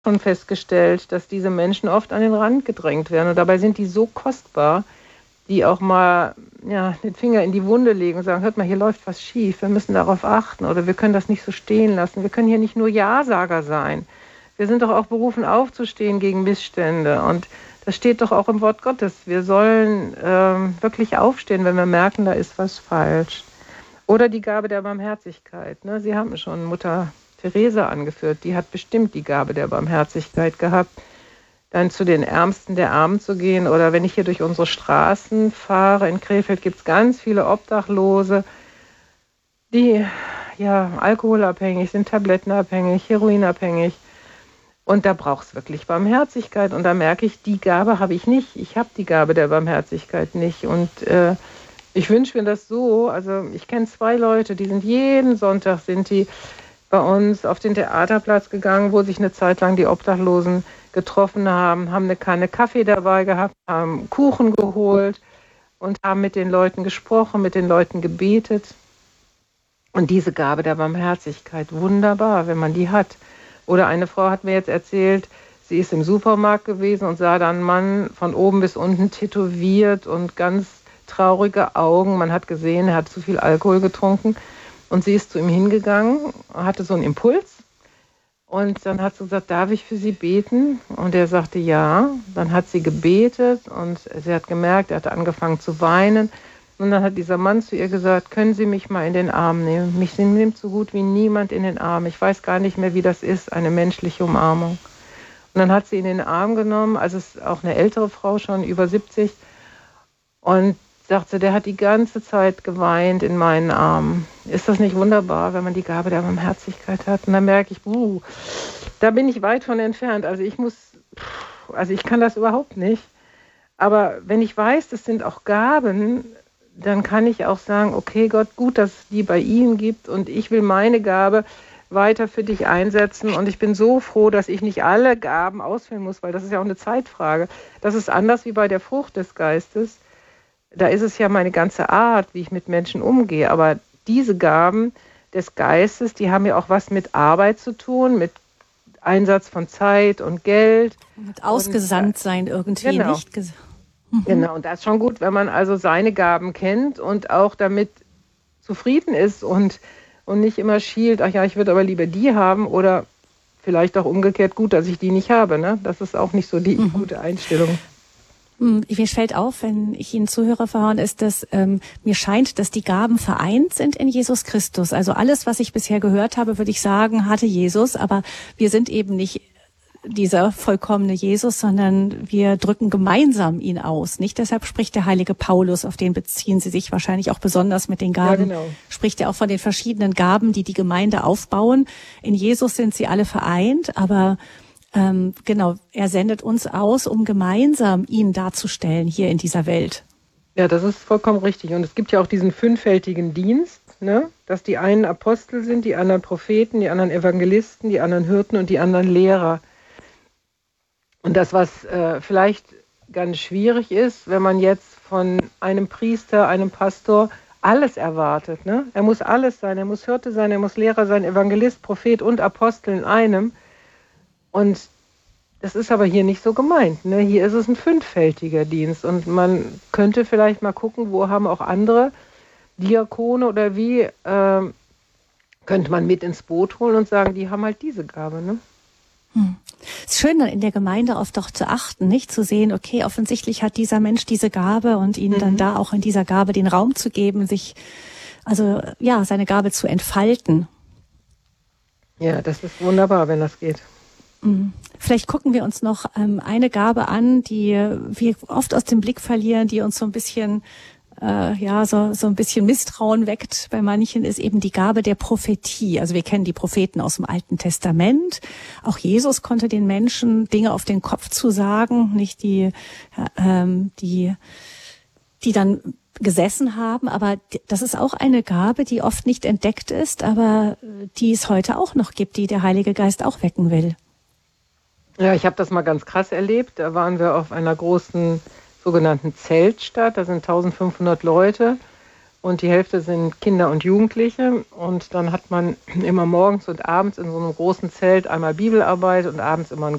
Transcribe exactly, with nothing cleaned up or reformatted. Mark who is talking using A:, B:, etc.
A: schon festgestellt, dass diese Menschen oft an den Rand gedrängt werden. Und dabei sind die so kostbar, die auch mal ja, den Finger in die Wunde legen und sagen, hört mal, hier läuft was schief, wir müssen darauf achten oder wir können das nicht so stehen lassen. Wir können hier nicht nur Ja-Sager sein. Wir sind doch auch berufen, aufzustehen gegen Missstände. Und das steht doch auch im Wort Gottes. Wir sollen ähm, wirklich aufstehen, wenn wir merken, da ist was falsch. Oder die Gabe der Barmherzigkeit. Ne? Sie haben schon Mutter Therese angeführt. Die hat bestimmt die Gabe der Barmherzigkeit gehabt, dann zu den Ärmsten der Armen zu gehen. Oder wenn ich hier durch unsere Straßen fahre, in Krefeld gibt es ganz viele Obdachlose, die ja alkoholabhängig sind, tablettenabhängig, heroinabhängig. Und da braucht es wirklich Barmherzigkeit. Und da merke ich, die Gabe habe ich nicht. Ich habe die Gabe der Barmherzigkeit nicht. Und äh, ich wünsche mir das so. Also ich kenne zwei Leute, die sind jeden Sonntag sind die bei uns auf den Theaterplatz gegangen, wo sich eine Zeit lang die Obdachlosen getroffen haben, haben eine Kanne Kaffee dabei gehabt, haben Kuchen geholt und haben mit den Leuten gesprochen, mit den Leuten gebetet. Und diese Gabe der Barmherzigkeit, wunderbar, wenn man die hat. Oder eine Frau hat mir jetzt erzählt, sie ist im Supermarkt gewesen und sah dann einen Mann von oben bis unten tätowiert und ganz traurige Augen. Man hat gesehen, er hat zu viel Alkohol getrunken. Und sie ist zu ihm hingegangen, hatte so einen Impuls. Und dann hat sie gesagt, darf ich für Sie beten? Und er sagte, ja. Dann hat sie gebetet und sie hat gemerkt, er hat angefangen zu weinen. Und dann hat dieser Mann zu ihr gesagt, können Sie mich mal in den Arm nehmen? Mich nimmt so gut wie niemand in den Arm. Ich weiß gar nicht mehr, wie das ist, eine menschliche Umarmung. Und dann hat sie ihn in den Arm genommen, also es ist auch eine ältere Frau, schon über siebzig. Und sagte, der hat die ganze Zeit geweint in meinen Armen. Ist das nicht wunderbar, wenn man die Gabe der Barmherzigkeit hat? Und dann merke ich, buh, da bin ich weit von entfernt. Also ich muss, also ich kann das überhaupt nicht. Aber wenn ich weiß, das sind auch Gaben, dann kann ich auch sagen, okay Gott, gut, dass es die bei Ihnen gibt und ich will meine Gabe weiter für dich einsetzen. Und ich bin so froh, dass ich nicht alle Gaben ausfüllen muss, weil das ist ja auch eine Zeitfrage. Das ist anders wie bei der Frucht des Geistes. Da ist es ja meine ganze Art, wie ich mit Menschen umgehe. Aber diese Gaben des Geistes, die haben ja auch was mit Arbeit zu tun, mit Einsatz von Zeit und Geld.
B: Mit ausgesandt sein irgendwie,
A: genau.
B: nicht? Ges-
A: mhm. Genau, und das ist schon gut, wenn man also seine Gaben kennt und auch damit zufrieden ist und, und nicht immer schielt, ach ja, ich würde aber lieber die haben oder vielleicht auch umgekehrt gut, dass ich die nicht habe. Ne? Das ist auch nicht so die mhm. gute Einstellung.
B: Mir fällt auf, wenn ich Ihnen zuhöre, Frau Horn, ist, dass ähm, mir scheint, dass die Gaben vereint sind in Jesus Christus. Also alles, was ich bisher gehört habe, würde ich sagen, hatte Jesus. Aber wir sind eben nicht dieser vollkommene Jesus, sondern wir drücken gemeinsam ihn aus. Nicht deshalb spricht der heilige Paulus, auf den beziehen Sie sich wahrscheinlich auch besonders mit den Gaben, ja, genau. Spricht er auch von den verschiedenen Gaben, die die Gemeinde aufbauen. In Jesus sind sie alle vereint, aber Ähm, genau, er sendet uns aus, um gemeinsam ihn darzustellen hier in dieser Welt.
A: Ja, das ist vollkommen richtig. Und es gibt ja auch diesen fünffältigen Dienst, ne? Dass die einen Apostel sind, die anderen Propheten, die anderen Evangelisten, die anderen Hirten und die anderen Lehrer. Und das, was äh, vielleicht ganz schwierig ist, wenn man jetzt von einem Priester, einem Pastor alles erwartet. Ne? Er muss alles sein, er muss Hirte sein, er muss Lehrer sein, Evangelist, Prophet und Apostel in einem. Und das ist aber hier nicht so gemeint. Ne? Hier ist es ein fünffältiger Dienst. Und man könnte vielleicht mal gucken, wo haben auch andere Diakone oder wie, äh, könnte man mit ins Boot holen und sagen, die haben halt diese Gabe. Ne?
B: Hm. Es ist schön, dann in der Gemeinde oft doch zu achten, nicht zu sehen, okay, offensichtlich hat dieser Mensch diese Gabe und ihnen mhm. dann da auch in dieser Gabe den Raum zu geben, sich, also ja, seine Gabe zu entfalten.
A: Ja, das ist wunderbar, wenn das geht.
B: Vielleicht gucken wir uns noch ähm, eine Gabe an, die wir oft aus dem Blick verlieren, die uns so ein bisschen, äh, ja, so, so ein bisschen Misstrauen weckt. Bei manchen ist eben die Gabe der Prophetie. Also wir kennen die Propheten aus dem Alten Testament. Auch Jesus konnte den Menschen Dinge auf den Kopf zu sagen, nicht die, ähm, die, die dann gesessen haben. Aber das ist auch eine Gabe, die oft nicht entdeckt ist, aber die es heute auch noch gibt, die der Heilige Geist auch wecken will.
A: Ja, ich habe das mal ganz krass erlebt. Da waren wir auf einer großen sogenannten Zeltstadt. Da sind eintausendfünfhundert Leute. und die Hälfte sind Kinder und Jugendliche. Und dann hat man immer morgens und abends in so einem großen Zelt einmal Bibelarbeit und abends immer ein